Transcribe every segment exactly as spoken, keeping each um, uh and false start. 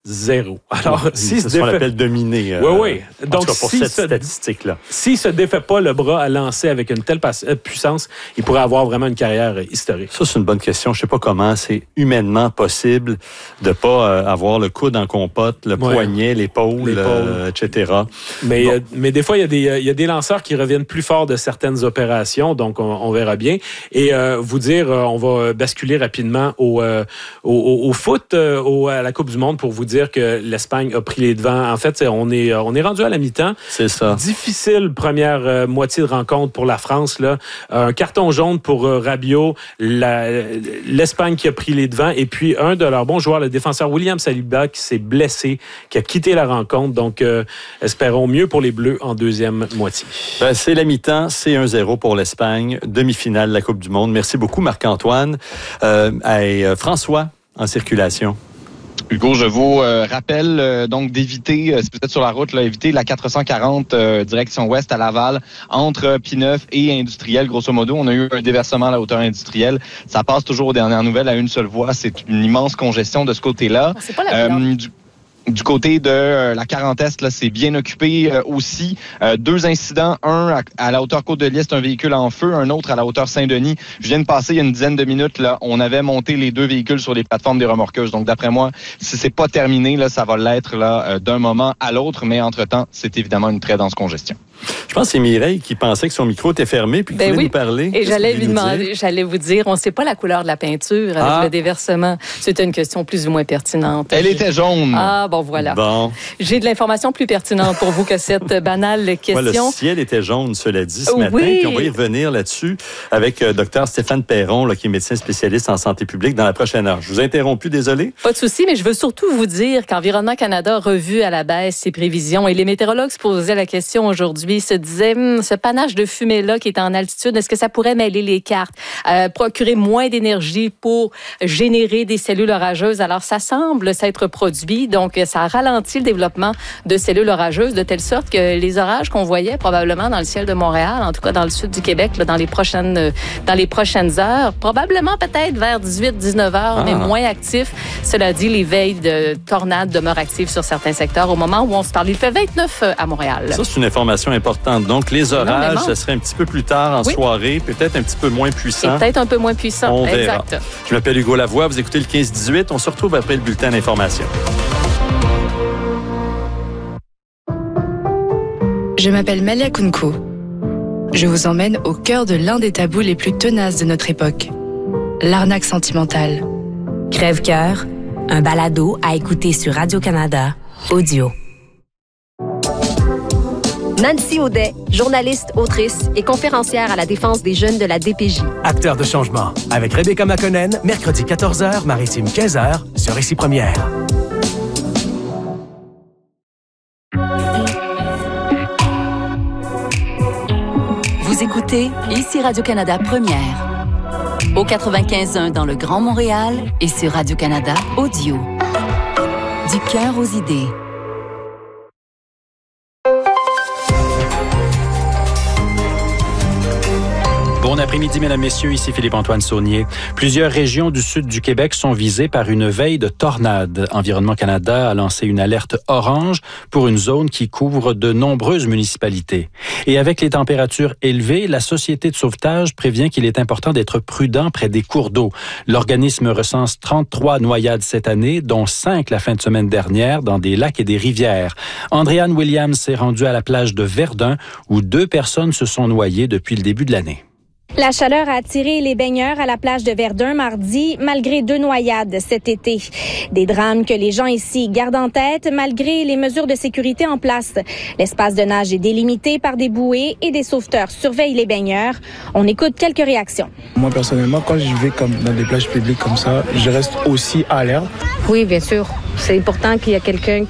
Zéro. Alors, ouais, si c'est ce qu'on appelle dominer. Euh, oui, oui. Donc, pour si cette se... statistique-là. S'il ne se défait pas le bras à lancer avec une telle puissance, il pourrait avoir vraiment une carrière historique. Ça, c'est une bonne question. Je ne sais pas comment c'est humainement possible de ne pas euh, avoir le coude en compote, le ouais. poignet, l'épaule, euh, et cetera. Mais, bon. euh, mais des fois, il y, a des, il y a des lanceurs qui reviennent plus fort de certaines opérations, donc on, on verra bien. Et euh, vous dire, on va basculer rapidement au, euh, au, au, au foot, euh, au, à la Coupe du Monde pour vous dire que l'Espagne a pris les devants. En fait, on est, on est rendu à la mi-temps. C'est ça. Difficile première euh, moitié de rencontre pour la France. Là. Un carton jaune pour euh, Rabiot, la, l'Espagne qui a pris les devants, et puis un de leurs bons joueurs, le défenseur William Saliba, qui s'est blessé, qui a quitté la rencontre. Donc, euh, espérons mieux pour les Bleus en deuxième moitié. Ben, c'est la mi-temps, c'est un zéro pour l'Espagne. Demi-finale de la Coupe du Monde. Merci beaucoup, Marc-Antoine. Euh, et, euh, François, en circulation. Hugo, je vous euh, rappelle euh, donc d'éviter, euh, si vous êtes sur la route, là, éviter la quatre cent quarante euh, direction ouest à Laval, entre P-neuf et Industriel. Grosso modo, on a eu un déversement à la hauteur industrielle. Ça passe toujours aux dernières nouvelles à une seule voie. C'est une immense congestion de ce côté-là. C'est pas la euh, du... Du côté de euh, la quarante Est, là, c'est bien occupé euh, aussi. Euh, deux incidents, un à, à la hauteur Côte-de-Liesse, un véhicule en feu, un autre à la hauteur Saint-Denis. Je viens de passer il y a une dizaine de minutes, là, on avait monté les deux véhicules sur les plateformes des remorqueuses. Donc, d'après moi, si c'est pas terminé, là, ça va l'être là, euh, d'un moment à l'autre. Mais entre-temps, c'est évidemment une très dense congestion. Je pense que c'est Mireille qui pensait que son micro était fermé puis qu'il ben voulait oui. nous parler. Et Qu'est-ce j'allais lui demander, j'allais vous dire, on ne sait pas la couleur de la peinture avec ah. le déversement. C'était une question plus ou moins pertinente. Elle était jaune. Ah, bon, voilà. Bon. J'ai de l'information plus pertinente pour vous que cette banale question. Ouais, le ciel était jaune, cela dit, ce oui. matin. Puis on va y revenir là-dessus avec euh, Dr Stéphane Perron, là, qui est médecin spécialiste en santé publique, dans la prochaine heure. Je vous interromps plus, désolé. Pas de souci, mais je veux surtout vous dire qu'Environnement Canada a revu à la baisse ses prévisions. Et les météorologues se posaient la question aujourd'hui, se disaient, hm, ce panache de fumée-là qui est en altitude, est-ce que ça pourrait mêler les cartes, euh, procurer moins d'énergie pour générer des cellules orageuses? Alors, ça semble s'être produit. Donc, ça ralentit le développement de cellules orageuses de telle sorte que les orages qu'on voyait probablement dans le ciel de Montréal, en tout cas dans le sud du Québec, là, dans les prochaines, dans les prochaines heures, probablement peut-être vers dix-huit dix-neuf heures, ah. mais moins actifs. Cela dit, les veilles de tornades demeurent actives sur certains secteurs au moment où on se parle. Il fait vingt-neuf à Montréal. Ça, c'est une information importante. Donc, les orages, ce serait un petit peu plus tard en oui. soirée, peut-être un petit peu moins puissant. Et peut-être un peu moins puissant. On exact. Verra. Je m'appelle Hugo Lavoie, vous écoutez le quinze dix-huit. On se retrouve après le bulletin d'information. Je m'appelle Malia Kounkou. Je vous emmène au cœur de l'un des tabous les plus tenaces de notre époque, l'arnaque sentimentale. Crève-cœur, un balado à écouter sur Radio-Canada, audio. Nancy Audet, journaliste, autrice et conférencière à la défense des jeunes de la D P J. Acteur de changement, avec Rebecca McConnell, mercredi quatorze heures, Maritime quinze heures, sur Ici Première. Vous écoutez Ici Radio-Canada Première. Au quatre-vingt-quinze point un dans le Grand Montréal et sur Radio-Canada Audio. Du cœur aux idées. Bon après-midi, mesdames, messieurs. Ici Philippe-Antoine Saunier. Plusieurs régions du sud du Québec sont visées par une veille de tornade. Environnement Canada a lancé une alerte orange pour une zone qui couvre de nombreuses municipalités. Et avec les températures élevées, la Société de sauvetage prévient qu'il est important d'être prudent près des cours d'eau. L'organisme recense trente-trois noyades cette année, dont cinq la fin de semaine dernière dans des lacs et des rivières. Andréane Williams s'est rendue à la plage de Verdun où deux personnes se sont noyées depuis le début de l'année. La chaleur a attiré les baigneurs à la plage de Verdun mardi, malgré deux noyades cet été. Des drames que les gens ici gardent en tête, malgré les mesures de sécurité en place. L'espace de nage est délimité par des bouées et des sauveteurs surveillent les baigneurs. On écoute quelques réactions. Moi, personnellement, quand je vais comme dans des plages publiques comme ça, je reste aussi alerte. Oui, bien sûr. C'est important qu'il y ait quelqu'un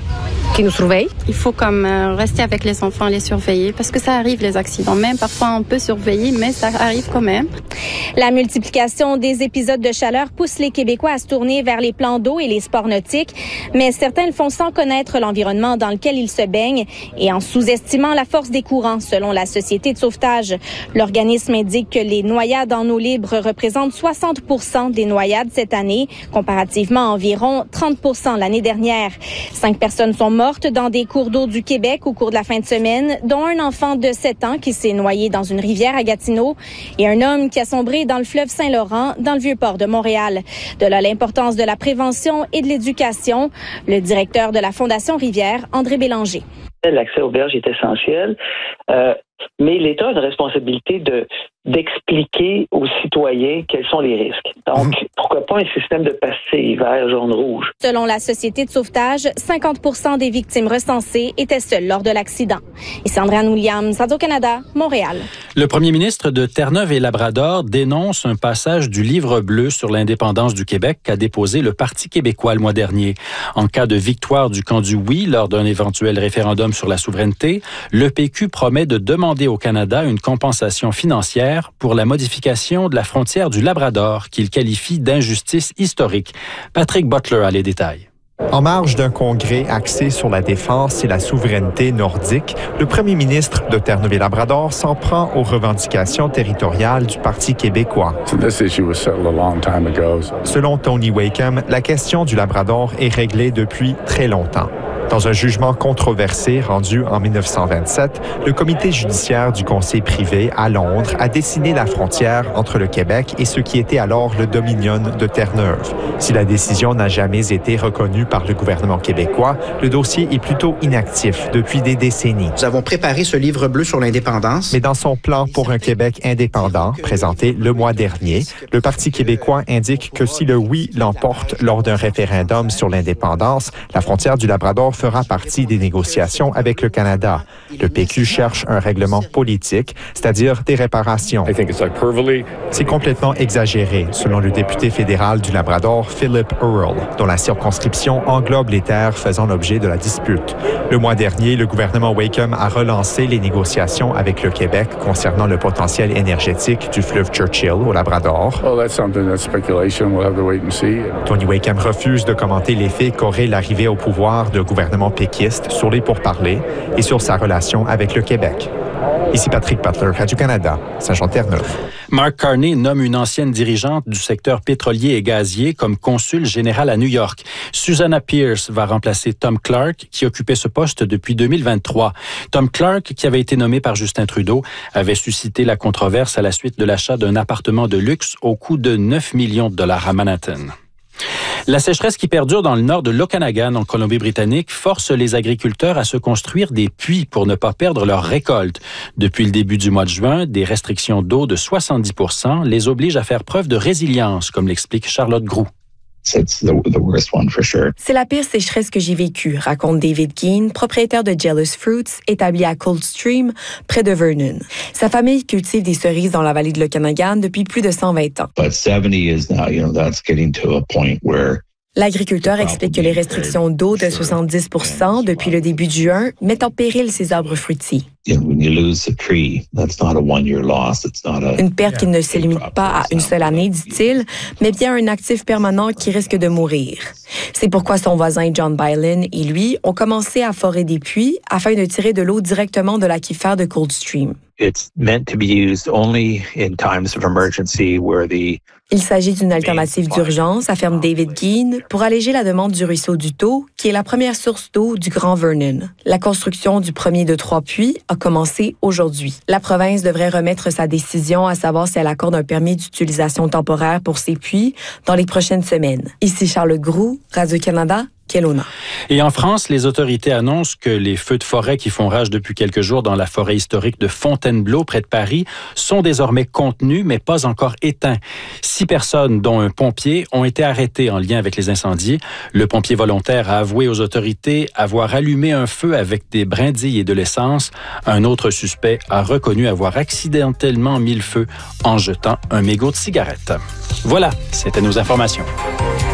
qui nous surveillent. Il faut comme euh, rester avec les enfants, les surveiller, parce que ça arrive les accidents. Même parfois on peut surveiller, mais ça arrive quand même. La multiplication des épisodes de chaleur pousse les Québécois à se tourner vers les plans d'eau et les sports nautiques, mais certains le font sans connaître l'environnement dans lequel ils se baignent et en sous-estimant la force des courants, selon la Société de sauvetage. L'organisme indique que les noyades en eau libre représentent soixante pour cent des noyades cette année, comparativement à environ trente pour cent l'année dernière. Cinq personnes sont mortes dans des cours d'eau du Québec au cours de la fin de semaine, dont un enfant de sept ans qui s'est noyé dans une rivière à Gatineau et un homme qui a sombré dans le fleuve Saint-Laurent, dans le Vieux-Port de Montréal. De là l'importance de la prévention et de l'éducation. Le directeur de la Fondation Rivière, André Bélanger. L'accès aux berges est essentiel, euh, mais l'État a une responsabilité de d'expliquer aux citoyens quels sont les risques. Donc, mmh. pourquoi pas un système de pastilles vert, jaune, rouge? Selon la Société de sauvetage, cinquante pour cent des victimes recensées étaient seules lors de l'accident. Ici Andréane Williams, Radio-Canada, Montréal. Le premier ministre de Terre-Neuve et Labrador dénonce un passage du Livre bleu sur l'indépendance du Québec qu'a déposé le Parti québécois le mois dernier. En cas de victoire du camp du oui lors d'un éventuel référendum sur la souveraineté, le P Q promet de demander au Canada une compensation financière pour la modification de la frontière du Labrador qu'il qualifie d'injustice historique. Patrick Butler a les détails. En marge d'un congrès axé sur la défense et la souveraineté nordique, le premier ministre de Terre-Neuve-et-Labrador s'en prend aux revendications territoriales du Parti québécois. Selon Tony Wakeham, la question du Labrador est réglée depuis très longtemps. Dans un jugement controversé rendu en dix-neuf cent vingt-sept, le comité judiciaire du Conseil privé à Londres a dessiné la frontière entre le Québec et ce qui était alors le Dominion de Terre-Neuve. Si la décision n'a jamais été reconnue par le gouvernement québécois, le dossier est plutôt inactif depuis des décennies. Nous avons préparé ce livre bleu sur l'indépendance. Mais dans son plan pour un Québec indépendant, présenté le mois dernier, le Parti québécois indique que si le oui l'emporte lors d'un référendum sur l'indépendance, la frontière du Labrador fera partie des négociations avec le Canada. Le P Q cherche un règlement politique, c'est-à-dire des réparations. C'est complètement exagéré, selon le député fédéral du Labrador, Philip Earle, dont la circonscription englobe les terres faisant l'objet de la dispute. Le mois dernier, le gouvernement Wakeham a relancé les négociations avec le Québec concernant le potentiel énergétique du fleuve Churchill au Labrador. Tony Wakeham refuse de commenter l'effet qu'aurait l'arrivée au pouvoir de gouvernement péquiste sur les pourparlers et sur sa relation avec le Québec. Ici Patrick Butler, Radio-Canada, Saint-Jean-Terre-Neuve. Mark Carney nomme une ancienne dirigeante du secteur pétrolier et gazier comme consul général à New York. Susanna Pierce va remplacer Tom Clark, qui occupait ce poste depuis deux mille vingt-trois. Tom Clark, qui avait été nommé par Justin Trudeau, avait suscité la controverse à la suite de l'achat d'un appartement de luxe au coût de neuf millions de dollars à Manhattan. La sécheresse qui perdure dans le nord de l'Okanagan, en Colombie-Britannique, force les agriculteurs à se construire des puits pour ne pas perdre leur récolte. Depuis le début du mois de juin, des restrictions d'eau de soixante-dix pour cent les obligent à faire preuve de résilience, comme l'explique Charlotte Groux. C'est la pire sécheresse que j'ai vécue, raconte David Keane, propriétaire de Jealous Fruits, établi à Coldstream, près de Vernon. Sa famille cultive des cerises dans la vallée de l'Okanagan depuis plus de cent vingt ans. L'agriculteur explique que les restrictions d'eau de soixante-dix pour cent depuis le début de juin mettent en péril ses arbres fruitiers. Une perte qui ne se limite pas à une seule année, dit-il, mais bien un actif permanent qui risque de mourir. C'est pourquoi son voisin John Bylan et lui ont commencé à forer des puits afin de tirer de l'eau directement de l'aquifère de Coldstream. Il s'agit d'une alternative d'urgence, affirme David Keane, pour alléger la demande du ruisseau du Taux, qui est la première source d'eau du Grand Vernon. La construction du premier de trois puits a commencé aujourd'hui. La province devrait remettre sa décision à savoir si elle accorde un permis d'utilisation temporaire pour ces puits dans les prochaines semaines. Ici Charles Groux, Radio-Canada, Kelowna. Et en France, les autorités annoncent que les feux de forêt qui font rage depuis quelques jours dans la forêt historique de Fontainebleau, près de Paris, sont désormais contenus, mais pas encore éteints. Six personnes, dont un pompier, ont été arrêtées en lien avec les incendies. Le pompier volontaire a avoué aux autorités avoir allumé un feu avec des brindilles et de l'essence. Un autre suspect a reconnu avoir accidentellement mis le feu en jetant un mégot de cigarette. Voilà, c'était nos informations.